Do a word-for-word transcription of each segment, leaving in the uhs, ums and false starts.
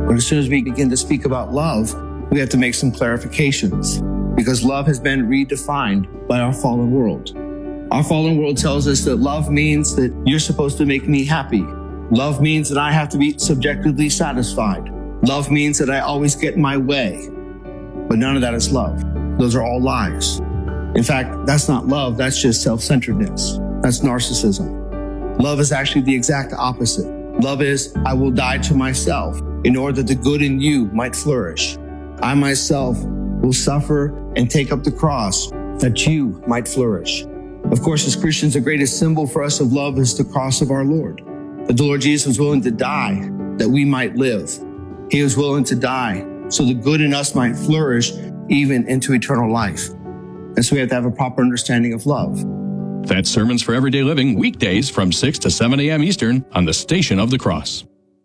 But as soon as we begin to speak about love, we have to make some clarifications because love has been redefined by our fallen world. Our fallen world tells us that love means that you're supposed to make me happy. Love means that I have to be subjectively satisfied. Love means that I always get my way. But none of that is love. Those are all lies. In fact, that's not love. That's just self-centeredness. That's narcissism. Love is actually the exact opposite. Love is, I will die to myself in order that the good in you might flourish. I myself will suffer and take up the cross that you might flourish. Of course, as Christians, the greatest symbol for us of love is the cross of our Lord. That the Lord Jesus was willing to die that we might live. He was willing to die so the good in us might flourish even into eternal life. And so we have to have a proper understanding of love. That's Sermons for Everyday Living, weekdays from six to seven a.m. Eastern on the Station of the Cross.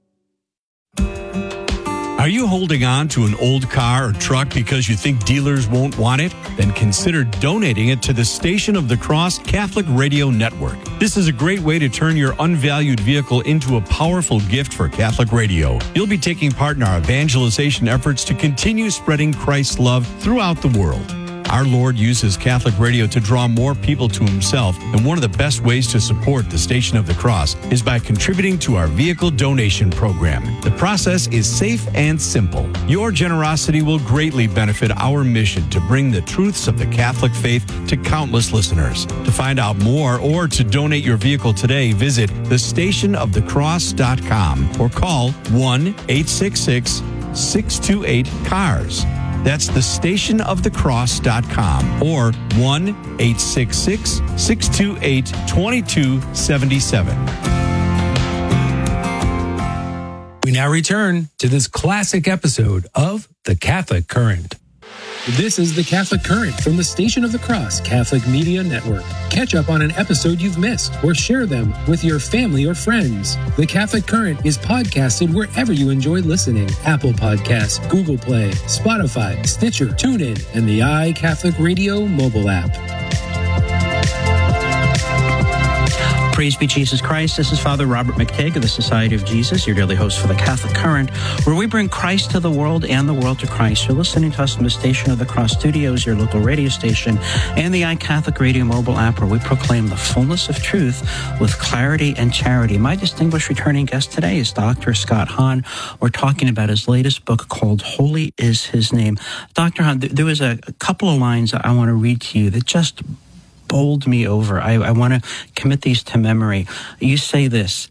Are you holding on to an old car or truck because you think dealers won't want it? Then consider donating it to the Station of the Cross Catholic Radio Network. This is a great way to turn your unvalued vehicle into a powerful gift for Catholic radio. You'll be taking part in our evangelization efforts to continue spreading Christ's love throughout the world. Our Lord uses Catholic radio to draw more people to himself, and one of the best ways to support the Station of the Cross is by contributing to our vehicle donation program. The process is safe and simple. Your generosity will greatly benefit our mission to bring the truths of the Catholic faith to countless listeners. To find out more or to donate your vehicle today, visit the station of the cross dot com or call one eight six six, six two eight, C A R S. That's the station of the cross dot com or one eight six six, six two eight, two two seven seven. We now return to this classic episode of The Catholic Current. This is The Catholic Current from the Station of the Cross Catholic Media Network. Catch up on an episode you've missed or share them with your family or friends. The Catholic Current is podcasted wherever you enjoy listening. Apple Podcasts, Google Play, Spotify, Stitcher, TuneIn, and the iCatholic Radio mobile app. Praise be Jesus Christ. This is Father Robert McTague of the Society of Jesus, your daily host for the Catholic Current, where we bring Christ to the world and the world to Christ. You're listening to us from the Station of the Cross Studios, your local radio station, and the iCatholic Radio mobile app, where we proclaim the fullness of truth with clarity and charity. My distinguished returning guest today is Doctor Scott Hahn. We're talking about his latest book called Holy is His Name. Doctor Hahn, there was a couple of lines I want to read to you that just bowled me over. I, I want to commit these to memory. You say this: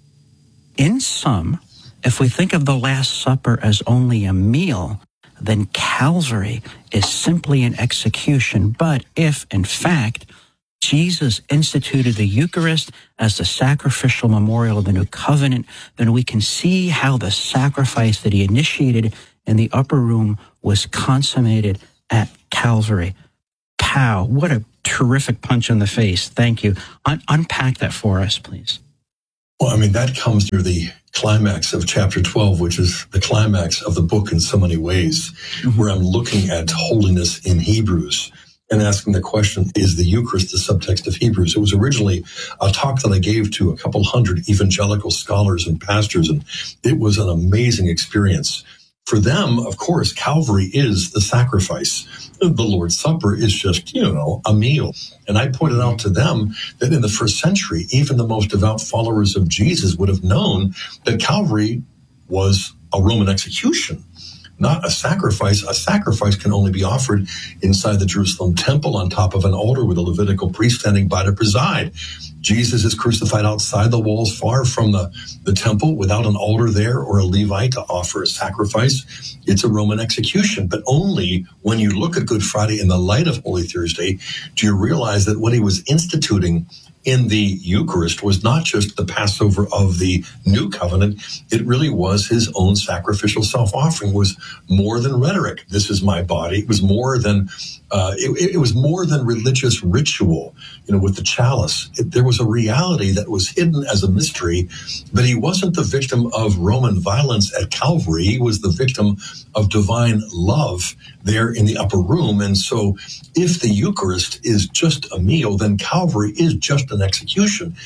in sum, if we think of the Last Supper as only a meal, then Calvary is simply an execution. But if, in fact, Jesus instituted the Eucharist as the sacrificial memorial of the new covenant, then we can see how the sacrifice that he initiated in the upper room was consummated at Calvary. Pow, what a terrific punch in the face. Thank you. Un- unpack that for us, please. Well, I mean, that comes through the climax of chapter twelve, which is the climax of the book in so many ways, mm-hmm. where I'm looking at holiness in Hebrews and asking the question, is the Eucharist the subtext of Hebrews? It was originally a talk that I gave to a couple hundred evangelical scholars and pastors, and it was an amazing experience. For them, of course, Calvary is the sacrifice. The Lord's Supper is just, you know, a meal. And I pointed out to them that in the first century, even the most devout followers of Jesus would have known that Calvary was a Roman execution, not a sacrifice. A sacrifice can only be offered inside the Jerusalem temple on top of an altar with a Levitical priest standing by to preside. Jesus is crucified outside the walls, far from the, the temple, without an altar there or a Levite to offer a sacrifice. It's a Roman execution. But only when you look at Good Friday in the light of Holy Thursday do you realize that what he was instituting in the Eucharist was not just the Passover of the New Covenant. It really was his own sacrificial self-offering. It was more than rhetoric. This is my body. It was more than uh, it, it was more than religious ritual. You know, with the chalice, it, there was a reality that was hidden as a mystery. But he wasn't the victim of Roman violence at Calvary. He was the victim of divine love there in the upper room. And so, if the Eucharist is just a meal, then Calvary is just an execution.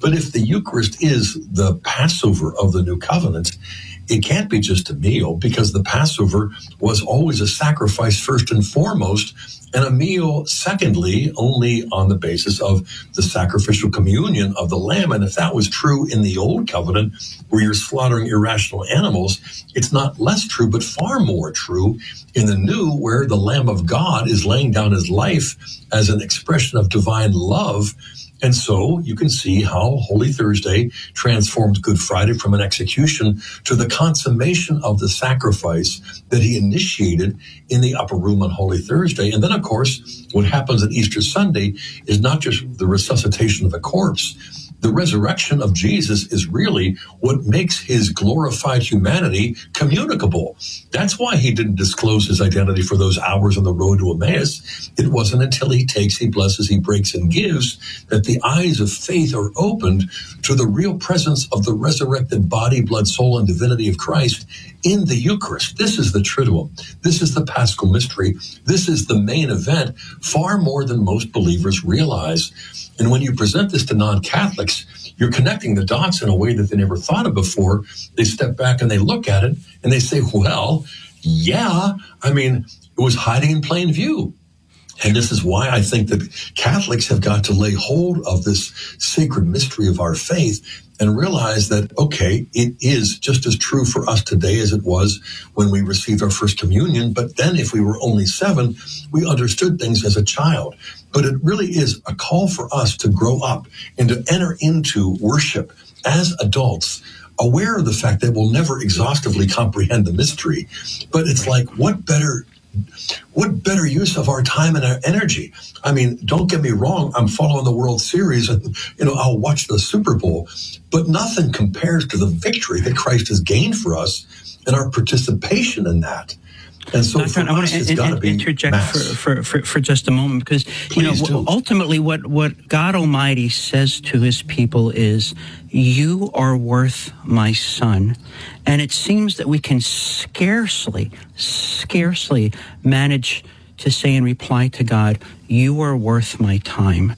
But if the Eucharist is the Passover of the New Covenant, it can't be just a meal, because the Passover was always a sacrifice first and foremost, and a meal secondly, only on the basis of the sacrificial communion of the lamb. And if that was true in the Old Covenant, where you're slaughtering irrational animals, it's not less true, but far more true in the New, where the Lamb of God is laying down his life as an expression of divine love. And so you can see how Holy Thursday transformed Good Friday from an execution to the consummation of the sacrifice that he initiated in the upper room on Holy Thursday. And then, of course, what happens at Easter Sunday is not just the resuscitation of the corpse. The resurrection of Jesus is really what makes his glorified humanity communicable. That's why he didn't disclose his identity for those hours on the road to Emmaus. It wasn't until he takes, he blesses, he breaks, and gives that the eyes of faith are opened to the real presence of the resurrected body, blood, soul, and divinity of Christ in the Eucharist. This is the Triduum. This is the Paschal mystery. This is the main event, far more than most believers realize. And when you present this to non-Catholics, you're connecting the dots in a way that they never thought of before. They step back and they look at it and they say, well, yeah, I mean, it was hiding in plain view. And this is why I think that Catholics have got to lay hold of this sacred mystery of our faith and realize that, okay, it is just as true for us today as it was when we received our first communion. But then if we were only seven, we understood things as a child. But it really is a call for us to grow up and to enter into worship as adults, aware of the fact that we'll never exhaustively comprehend the mystery. But it's like, what better What better use of our time and our energy? I mean, don't get me wrong. I'm following the World Series and, you know, I'll watch the Super Bowl, but nothing compares to the victory that Christ has gained for us and our participation in that. And so Doctor, I want to in, in, interject for, for, for, for just a moment, because you know do. ultimately what, what God Almighty says to his people is, you are worth my son. And it seems that we can scarcely, scarcely manage to say in reply to God, you are worth my time.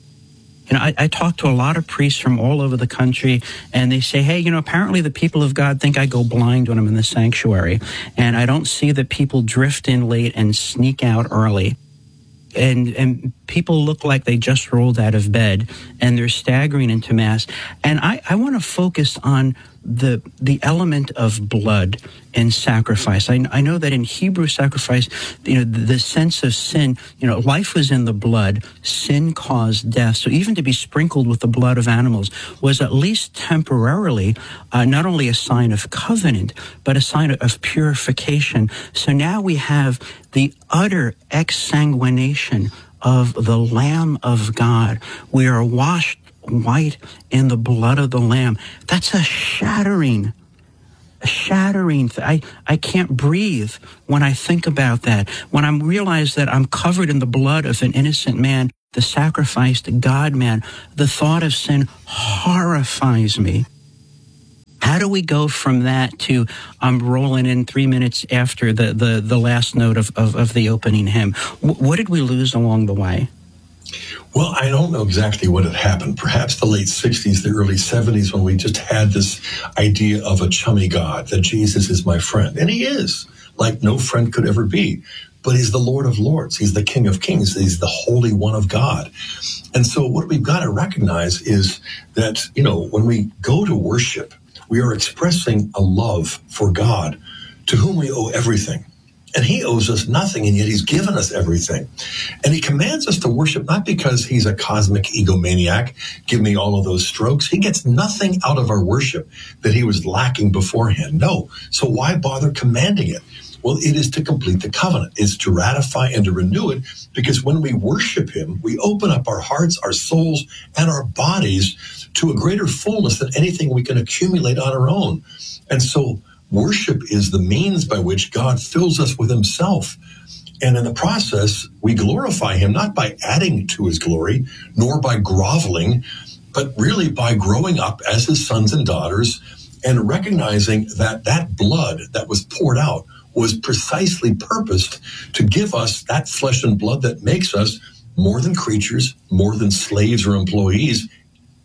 You know, I, I talk to a lot of priests from all over the country, and they say, hey, you know, apparently the people of God think I go blind when I'm in the sanctuary, and I don't see that people drift in late and sneak out early. And and people look like they just rolled out of bed, and they're staggering into Mass. And I, I want to focus on the the element of blood in sacrifice. I, I know that in Hebrew sacrifice, you know, the, the sense of sin, you know, life was in the blood, sin caused death. So even to be sprinkled with the blood of animals was at least temporarily uh, not only a sign of covenant, but a sign of purification. So now we have the utter exsanguination of the Lamb of God. We are washed white in the blood of the Lamb. That's a shattering, a shattering. Th- I, I can't breathe when I think about that. When I realize that I'm covered in the blood of an innocent man, the sacrificed God-man, the thought of sin horrifies me. How do we go from that to I'm rolling in three minutes after the, the, the last note of, of, of the opening hymn? W- what did we lose along the way? Well, I don't know exactly what had happened. Perhaps the late sixties, the early seventies, when we just had this idea of a chummy God, that Jesus is my friend. And he is, like no friend could ever be. But he's the Lord of Lords. He's the King of Kings. He's the Holy One of God. And so what we've got to recognize is that, you know, when we go to worship, we are expressing a love for God, to whom we owe everything. And he owes us nothing, and yet he's given us everything. And he commands us to worship not because he's a cosmic egomaniac, give me all of those strokes. He gets nothing out of our worship that he was lacking beforehand. No. So why bother commanding it? Well, it is to complete the covenant. It's to ratify and to renew it, because when we worship him, we open up our hearts, our souls, and our bodies to a greater fullness than anything we can accumulate on our own. And so worship is the means by which God fills us with himself. And in the process, we glorify him not by adding to his glory, nor by groveling, but really by growing up as his sons and daughters and recognizing that that blood that was poured out was precisely purposed to give us that flesh and blood that makes us more than creatures, more than slaves or employees,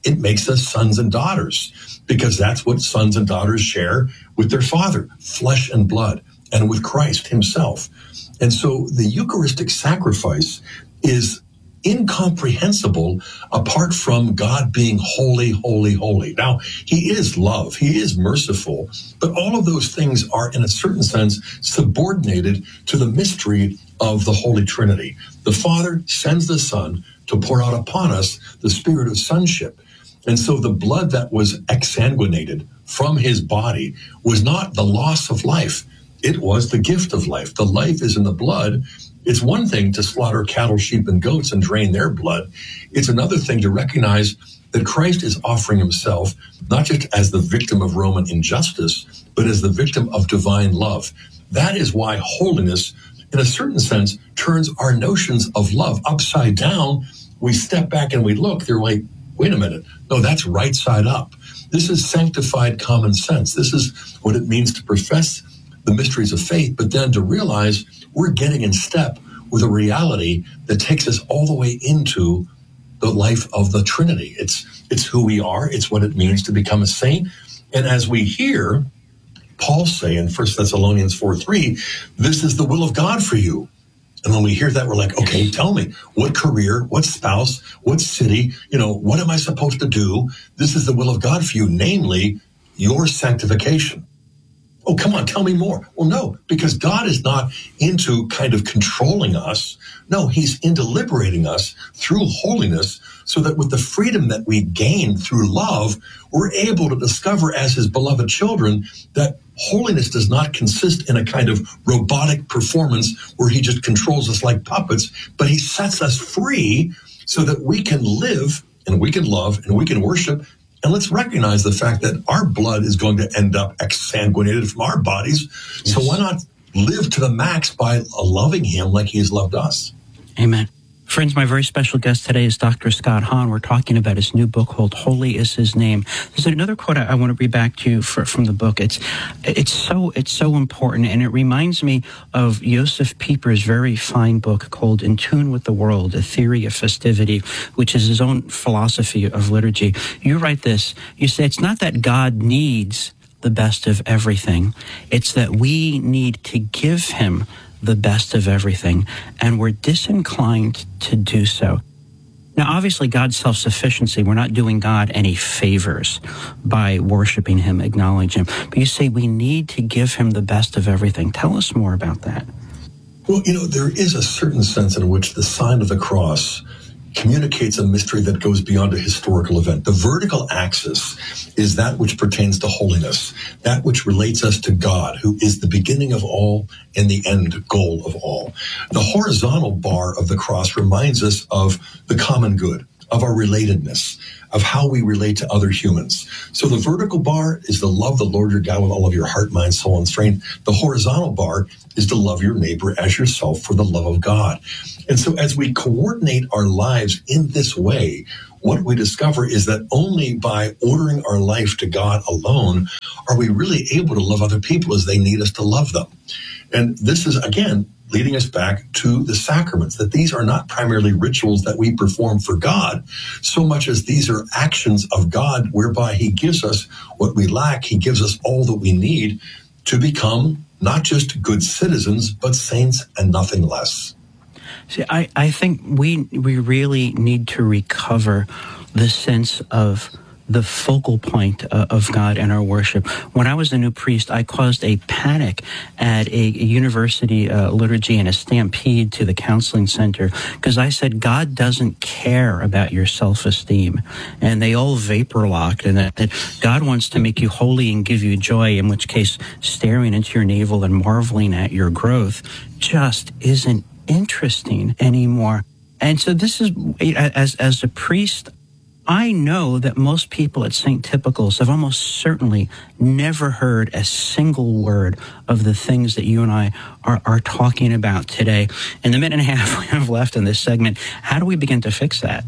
it makes us sons and daughters, because that's what sons and daughters share with their Father, flesh and blood, and with Christ himself. And so the Eucharistic sacrifice is incomprehensible apart from God being holy, holy, holy. Now, he is love, he is merciful, but all of those things are, in a certain sense, subordinated to the mystery of the Holy Trinity. The Father sends the Son to pour out upon us the spirit of sonship. And so the blood that was exsanguinated from his body was not the loss of life. It was the gift of life. The life is in the blood. It's one thing to slaughter cattle, sheep, and goats and drain their blood. It's another thing to recognize that Christ is offering himself not just as the victim of Roman injustice, but as the victim of divine love. That is why holiness, in a certain sense, turns our notions of love upside down. We step back and we look, they're like, wait a minute, no, that's right side up. This is sanctified common sense. This is what it means to profess the mysteries of faith, but then to realize we're getting in step with a reality that takes us all the way into the life of the Trinity. It's it's who we are. It's what it means to become a saint. And as we hear Paul say in First Thessalonians four three, this is the will of God for you. And when we hear that, we're like, okay, tell me, what career, what spouse, what city, you know, what am I supposed to do? This is the will of God for you, namely your sanctification. Oh, come on, tell me more. Well, no, because God is not into kind of controlling us. No, he's into liberating us through holiness, so that with the freedom that we gain through love, we're able to discover as his beloved children that holiness does not consist in a kind of robotic performance where he just controls us like puppets, but he sets us free so that we can live and we can love and we can worship. And let's recognize the fact that our blood is going to end up exsanguinated from our bodies. Yes. So why not live to the max by loving him like he's loved us? Amen. Friends, my very special guest today is Doctor Scott Hahn. We're talking about his new book called Holy is His Name. There's another quote I, I want to read back to you for, from the book. It's it's so it's so important, and it reminds me of Josef Pieper's very fine book called In Tune with the World, A Theory of Festivity, which is his own philosophy of liturgy. You write this. You say, it's not that God needs the best of everything. It's that we need to give him the best of everything, and we're disinclined to do so. Now, obviously, God's self-sufficiency, we're not doing God any favors by worshiping him, acknowledging him. But you say we need to give him the best of everything. Tell us more about that. Well, you know, there is a certain sense in which the sign of the cross communicates a mystery that goes beyond a historical event. The vertical axis is that which pertains to holiness, that which relates us to God, who is the beginning of all and the end goal of all. The horizontal bar of the cross reminds us of the common good, of our relatedness, of how we relate to other humans. So the vertical bar is to love the Lord your God with all of your heart, mind, soul, and strength. The horizontal bar is to love your neighbor as yourself for the love of God. And so as we coordinate our lives in this way, what we discover is that only by ordering our life to God alone are we really able to love other people as they need us to love them. And this is, again, leading us back to the sacraments, that these are not primarily rituals that we perform for God, so much as these are actions of God whereby he gives us what we lack. He gives us all that we need to become not just good citizens, but saints and nothing less. See, I, I think we we really need to recover the sense of the focal point uh, of God in our worship. When I was a new priest, I caused a panic at a, a university uh, liturgy and a stampede to the counseling center because I said, God doesn't care about your self-esteem. And they all vapor locked, and that, that God wants to make you holy and give you joy, in which case staring into your navel and marveling at your growth just isn't interesting anymore. And so this is, as as a priest, I know that most people at Saint Typicals have almost certainly never heard a single word of the things that you and I are, are talking about today. In the minute and a half we have left in this segment, how do we begin to fix that?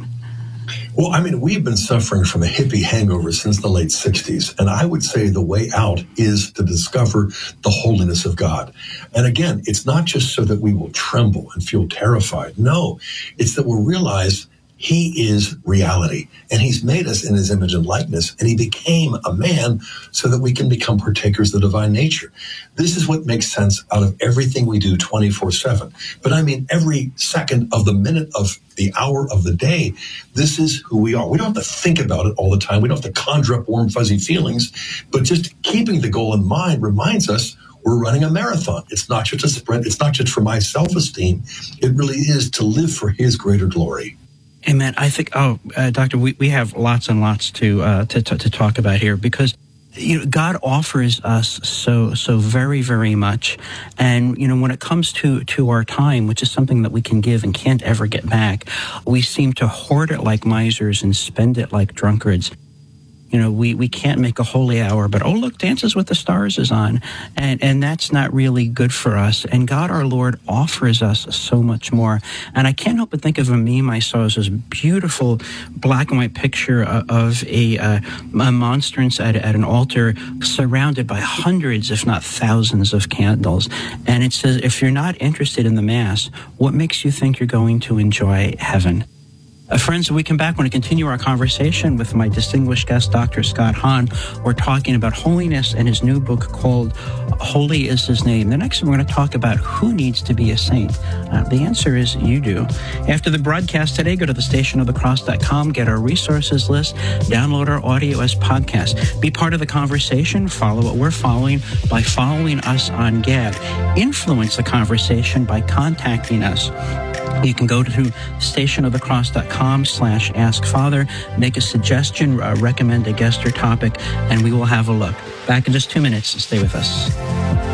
Well, I mean, we've been suffering from a hippie hangover since the late sixties, and I would say the way out is to discover the holiness of God. And again, it's not just so that we will tremble and feel terrified. No, it's that we'll realize He is reality, and he's made us in his image and likeness, and he became a man so that we can become partakers of the divine nature. This is what makes sense out of everything we do twenty-four seven. But I mean, every second of the minute of the hour of the day, this is who we are. We don't have to think about it all the time. We don't have to conjure up warm, fuzzy feelings, but just keeping the goal in mind reminds us we're running a marathon. It's not just a sprint. It's not just for my self-esteem. It really is to live for his greater glory. Amen. I think, oh, uh, Doctor, we, we have lots and lots to, uh, to, to to talk about here, because you know, God offers us so so very, very much. And, you know, when it comes to, to our time, which is something that we can give and can't ever get back, we seem to hoard it like misers and spend it like drunkards. You know, we, we can't make a holy hour, but, oh, look, Dances with the Stars is on. And, and that's not really good for us. And God, our Lord, offers us so much more. And I can't help but think of a meme I saw as this beautiful black and white picture of a, uh, a monstrance at, at an altar surrounded by hundreds, if not thousands, of candles. And it says, if you're not interested in the Mass, what makes you think you're going to enjoy heaven? Uh, friends, when we come back, we're going to continue our conversation with my distinguished guest, Doctor Scott Hahn. We're talking about holiness and his new book called Holy is His Name. The next, we're going to talk about who needs to be a saint. Uh, the answer is you do. After the broadcast today, go to the station of the cross dot com, get our resources list, download our audio as podcast. Be part of the conversation. Follow what we're following by following us on Gab. Influence the conversation by contacting us. You can go to station of the cross dot com slash ask father, make a suggestion, uh, recommend a guest or topic, and we will have a look. Back in just two minutes. Stay with us.